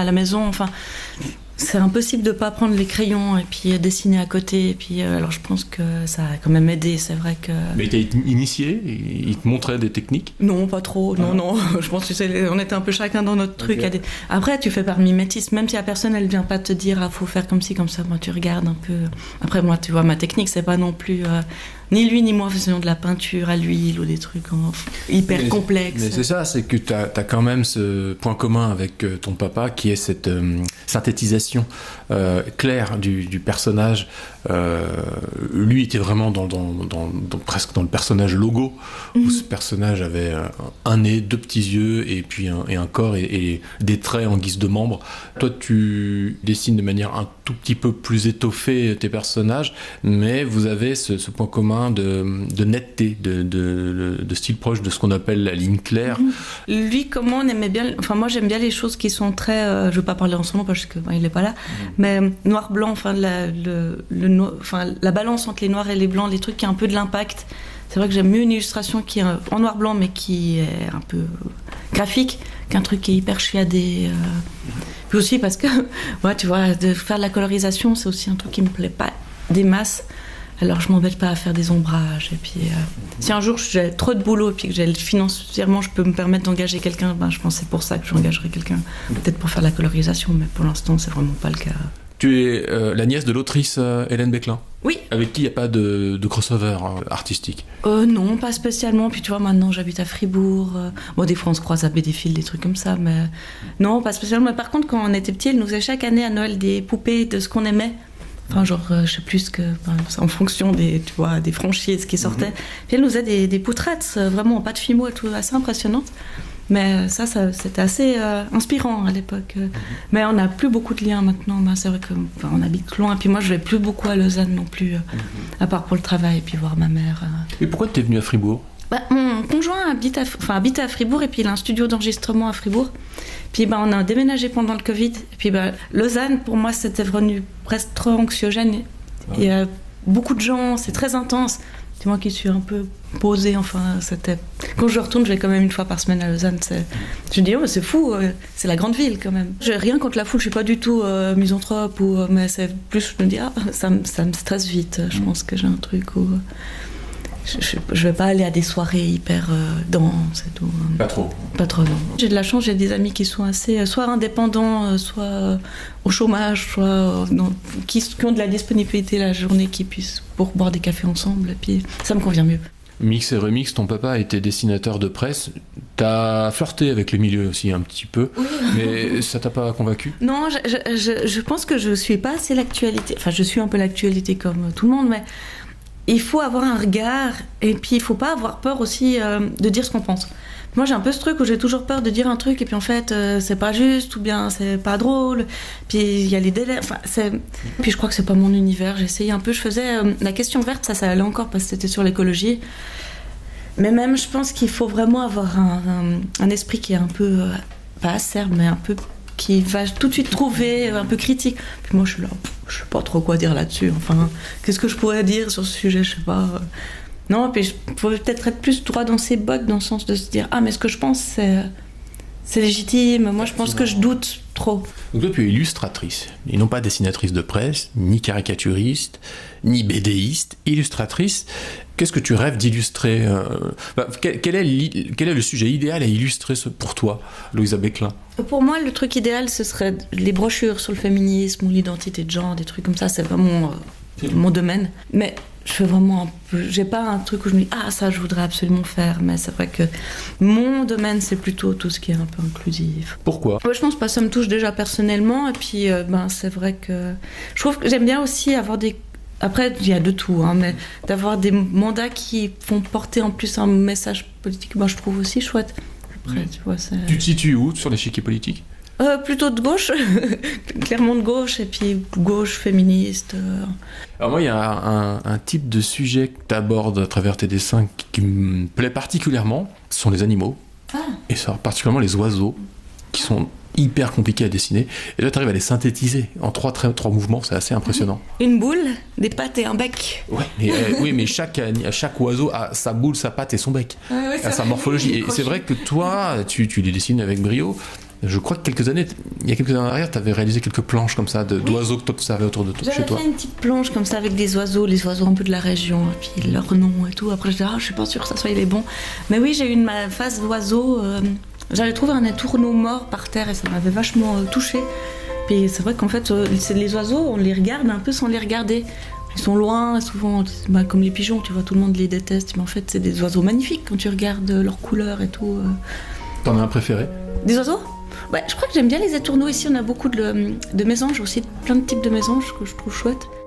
à la maison. Enfin, c'est impossible de pas prendre les crayons et puis dessiner à côté. Et puis, alors je pense que ça a quand même aidé. C'est vrai que. Mais il t'a initié, il te montrait des techniques? Non, pas trop. Non. Je pense que on était un peu chacun dans notre truc. Okay. Après, tu fais par mimétisme. Même si la personne, elle vient pas te dire, faut faire comme ci, comme ça. Moi, tu regardes un peu. Après, moi, tu vois, ma technique, c'est pas non plus. Ni lui ni moi faisions de la peinture à l'huile ou des trucs hyper complexes. Mais c'est ça, c'est que t'as quand même ce point commun avec ton papa qui est cette synthétisation claire du personnage. Lui était vraiment presque dans le personnage logo, où ce personnage avait un nez, 2 petits yeux et puis un corps et des traits en guise de membres. Toi, tu dessines de manière un tout petit peu plus étoffée tes personnages, mais vous avez ce point commun de netteté, de style proche de ce qu'on appelle la ligne claire. Lui, comment on aimait bien... Enfin, moi, j'aime bien les choses qui sont très... je ne veux pas parler en son nom parce qu'il n'est pas là, mais noir-blanc, enfin, la balance entre les noirs et les blancs, les trucs qui ont un peu de l'impact. C'est vrai que j'aime mieux une illustration qui est en noir-blanc, mais qui est un peu graphique, qu'un truc qui est hyper chiadé. Puis aussi parce que, ouais, tu vois, de faire de la colorisation, c'est aussi un truc qui me plaît pas des masses. Alors je m'embête pas à faire des ombrages. Et puis, si un jour j'ai trop de boulot et puis que financièrement je peux me permettre d'engager quelqu'un, je pense que c'est pour ça que j'engagerai quelqu'un. Peut-être pour faire de la colorisation, mais pour l'instant, c'est vraiment pas le cas. Tu es la nièce de l'autrice Hélène Beclin. Oui. Avec qui il n'y a pas de crossover artistique. Non, pas spécialement. Puis tu vois, maintenant j'habite à Fribourg. Bon, des fois on se croise à Bédéfil, des trucs comme ça, mais non, pas spécialement. Mais par contre, quand on était petit, elle nous faisait chaque année à Noël des poupées de ce qu'on aimait. Enfin, genre, je sais plus en fonction des franchises qui sortaient. Puis elle nous faisait des poutrettes, vraiment en pâte fimo et tout, assez impressionnantes. Mais ça c'était assez inspirant à l'époque. Mais on n'a plus beaucoup de liens maintenant. C'est vrai qu'on habite loin. Et puis moi, je vais plus beaucoup à Lausanne non plus, à part pour le travail et puis voir ma mère. Et pourquoi tu es venue à Fribourg ? Mon conjoint habite à Fribourg et puis il a un studio d'enregistrement à Fribourg. Puis on a déménagé pendant le Covid. Et puis Lausanne, pour moi, c'était devenu presque trop anxiogène. Il y a beaucoup de gens, c'est très intense. C'est moi qui suis un peu posée. Enfin, quand je retourne, je vais quand même une fois par semaine à Lausanne. Je me dis, mais c'est fou, c'est la grande ville quand même. J'ai rien contre la foule, je suis pas du tout misanthrope, mais c'est plus, je me dis, ça me stresse vite. Je pense que j'ai un truc où... Je vais pas aller à des soirées hyper denses et tout. Pas trop. Pas trop, non. J'ai de la chance, j'ai des amis qui sont assez soit indépendants, soit au chômage, soit qui ont de la disponibilité la journée, qui puissent pour boire des cafés ensemble. Et puis ça me convient mieux. Mix et remix, ton papa était dessinateur de presse. T'as flirté avec le milieu aussi un petit peu, oui. Mais ça t'a pas convaincu ? Non, je pense que je suis pas assez l'actualité. Enfin, je suis un peu l'actualité comme tout le monde, mais il faut avoir un regard et puis il faut pas avoir peur aussi de dire ce qu'on pense. Moi j'ai un peu ce truc où j'ai toujours peur de dire un truc et puis en fait c'est pas juste ou bien c'est pas drôle, puis il y a les délais, puis je crois que c'est pas mon univers. J'ai essayé un peu, je faisais la question verte, ça allait encore parce que c'était sur l'écologie, mais même je pense qu'il faut vraiment avoir un esprit qui est un peu pas acerbe mais un peu qui va tout de suite trouver un peu critique. Puis moi je suis là, je sais pas trop quoi dire là-dessus, enfin qu'est-ce que je pourrais dire sur ce sujet, je sais pas. Non, puis je pourrais peut-être être plus droit dans ses bottes dans le sens de se dire mais ce que je pense c'est légitime, moi je pense que je doute trop. Donc toi tu es illustratrice et non pas dessinatrice de presse, ni caricaturiste, ni bédéiste, illustratrice. Qu'est-ce que tu rêves d'illustrer quel est le sujet idéal à illustrer pour toi, Louisa Beclin ? Pour moi, le truc idéal, ce serait les brochures sur le féminisme ou l'identité de genre, des trucs comme ça. C'est vraiment mon domaine. Mais je fais vraiment un peu... J'ai pas un truc où je me dis « Ah, ça, je voudrais absolument faire ». Mais c'est vrai que mon domaine, c'est plutôt tout ce qui est un peu inclusif. Pourquoi ? Je pense pas, ça me touche déjà personnellement. Et puis, c'est vrai que... Je trouve que j'aime bien aussi avoir des... Après, il y a de tout, mais d'avoir des mandats qui font porter en plus un message politique, je trouve aussi chouette. Après, tu vois, tu te situes où sur l'échiquier politique ? Plutôt de gauche, clairement de gauche, et puis gauche féministe. Alors moi, il y a un type de sujet que tu abordes à travers tes dessins qui me plaît particulièrement, ce sont les animaux, et ça, particulièrement les oiseaux, qui sont hyper compliqués à dessiner, et là tu arrives à les synthétiser en trois mouvements, c'est assez impressionnant. Une boule, des pattes et un bec. Oui, mais chaque oiseau a sa boule, sa patte et son bec, a sa morphologie. Et c'est vrai que toi, tu les dessines avec brio, Je crois que il y a quelques années en arrière, tu avais réalisé quelques planches comme ça d'oiseaux que tu observais autour de toi, chez toi. J'avais fait une petite planche comme ça avec des oiseaux, les oiseaux un peu de la région, et puis leurs noms et tout. Après, je disais, je suis pas sûre que ça soit les bons. Mais oui, j'ai eu ma phase d'oiseau. J'avais trouvé un étourneau mort par terre et ça m'avait vachement touchée. Puis c'est vrai qu'en fait, les oiseaux, on les regarde un peu sans les regarder. Ils sont loin, souvent, comme les pigeons, tu vois, tout le monde les déteste. Mais en fait, c'est des oiseaux magnifiques quand tu regardes leurs couleurs et tout. T'en as un préféré? Des oiseaux? Ouais, je crois que j'aime bien les étourneaux. Ici, on a beaucoup de mésanges aussi, plein de types de mésanges que je trouve chouettes.